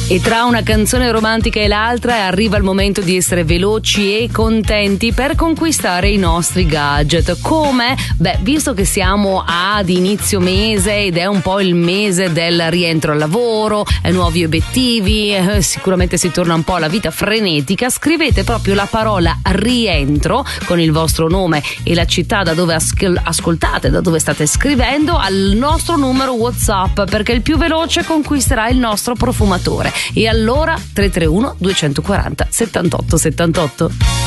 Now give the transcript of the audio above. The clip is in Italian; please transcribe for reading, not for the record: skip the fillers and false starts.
E tra una canzone romantica e l'altra arriva il momento di essere veloci e contenti per conquistare i nostri gadget. Come? Beh, visto che siamo ad inizio mese ed è un po' il mese del rientro al lavoro, nuovi obiettivi, sicuramente si torna un po' alla vita frenetica, scrivete proprio la parola rientro con il vostro nome e la città da dove ascoltate, da dove state scrivendo, al nostro numero WhatsApp, perché il più veloce conquisterà il nostro profumatore. E allora 331 240 78 78.